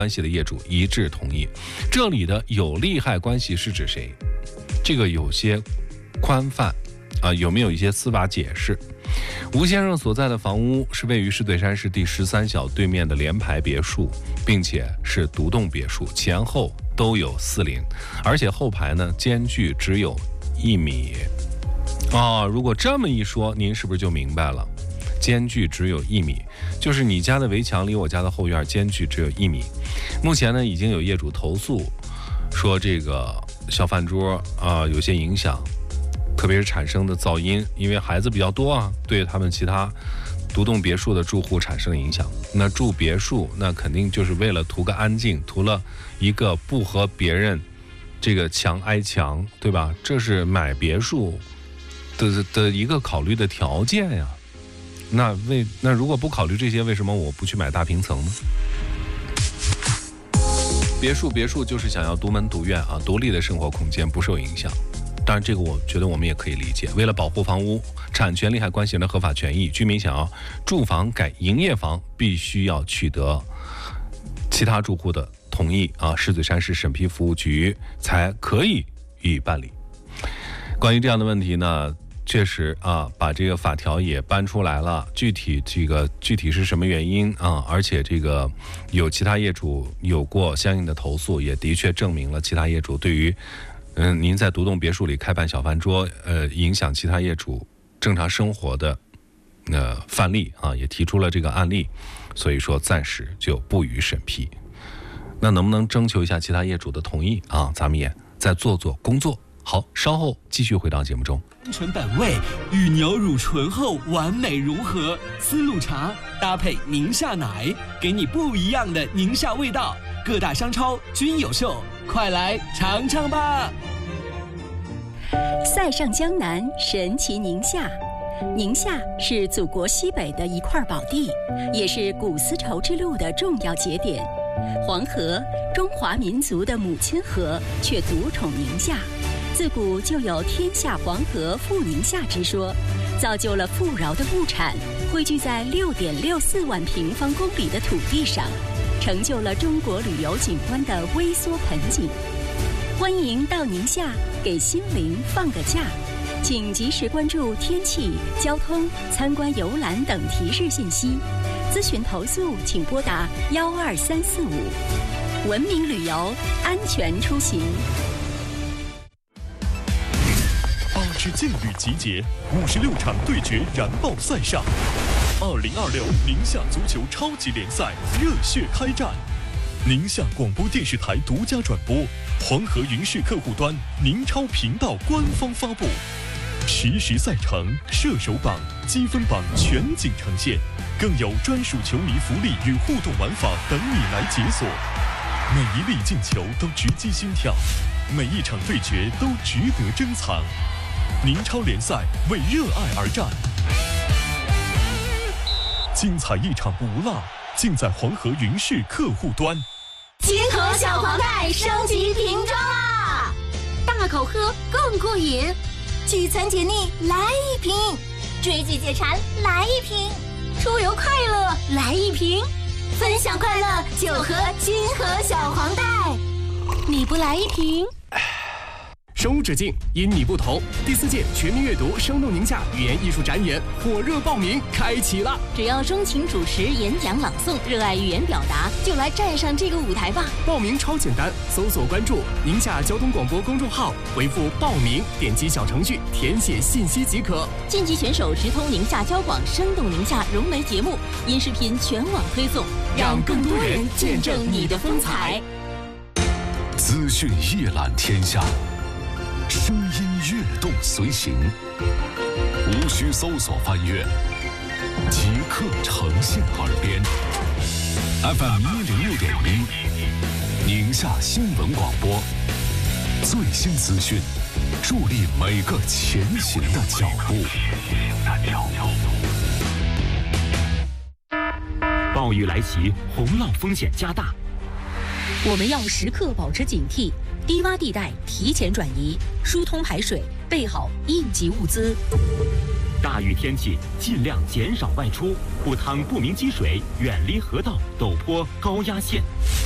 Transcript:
关系的业主一致同意。这里的有利害关系是指谁？这个有些宽泛有没有一些司法解释？吴先生所在的房屋是位于石嘴山市第13小对面的联排别墅，并且是独栋别墅，前后都有4邻，而且后排呢间距只有1米。如果这么一说，您是不是就明白了？间距只有1米，就是你家的围墙离我家的后院间距只有1米。目前呢，已经有业主投诉说这个小饭桌有些影响，特别是产生的噪音，因为孩子比较多对他们其他独栋别墅的住户产生了影响。那住别墅，那肯定就是为了图个安静，图了一个不和别人这个墙挨墙，对吧？这是买别墅的一个考虑的条件呀。那如果不考虑这些，为什么我不去买大平层呢？别墅就是想要独门独院独立的生活空间，不受影响。当然这个我觉得我们也可以理解，为了保护房屋产权利害关系人的合法权益，居民想要住房改营业房，必须要取得其他住户的同意石嘴山市审批服务局才可以予以办理。关于这样的问题呢，确实把这个法条也搬出来了，具体是什么原因而且这个有其他业主有过相应的投诉，也的确证明了其他业主对于您在独栋别墅里开办小饭桌影响其他业主正常生活的范例也提出了这个案例，所以说暂时就不予审批。那能不能征求一下其他业主的同意咱们也再做工作。好，稍后继续回到节目中。 温醇本味与牛乳醇厚完美融合，丝路茶搭配宁夏奶，给你不一样的宁夏味道。各大商超均有售，快来尝尝吧！ 塞上江南，神奇宁夏。宁夏是祖国西北的一块宝地，也是古丝绸之路的重要节点。黄河，中华民族的母亲河，却独宠宁夏。自古就有天下黄河富宁夏之说，造就了富饶的物产汇聚在6.64万平方公里的土地上，成就了中国旅游景观的微缩盆景。欢迎到宁夏给心灵放个假，请及时关注天气、交通、参观游览等提示信息。咨询投诉请拨打12345。文明旅游，安全出行。 8支劲旅集结，56场对决燃爆赛上，2026宁夏足球超级联赛热血开战。宁夏广播电视台独家转播，黄河云视客户端、宁超频道官方发布，实时赛程、射手榜、积分榜全景呈现，更有专属球迷福利与互动玩法等你来解锁。每一粒进球都直击心跳，每一场对决都值得珍藏。宁超联赛为热爱而战，精彩一场不落，尽在黄河云视客户端。 金河小黄袋升级瓶装啦！大口喝更过瘾，聚餐解腻来一瓶，追剧解馋来一瓶，出游快乐来一瓶，分享快乐就喝金河小黄袋。你不来一瓶？ 生物指径，因你不同。第4届全民阅读生动宁夏语言艺术展演火热报名开启了， 只要钟情主持、演讲、朗诵，热爱语言表达，就来站上这个舞台吧。 报名超简单，搜索关注宁夏交通广播公众号，回复报名，点击小程序填写信息即可。 晋级选手直通宁夏交广生动宁夏融媒节目，音视频全网推送， 让更多人见证你的风采。 资讯一览天下，声音跃动随行，无需搜索翻阅，即刻呈现耳边。FM 106.1，宁夏新闻广播，最新资讯，助力每个前行的脚步。 暴雨来袭，洪涝风险加大， 我们要时刻保持警惕，低洼地带提前转移，疏通排水，备好应急物资。 大雨天气尽量减少外出，不趟不明积水，远离河道、陡坡、高压线。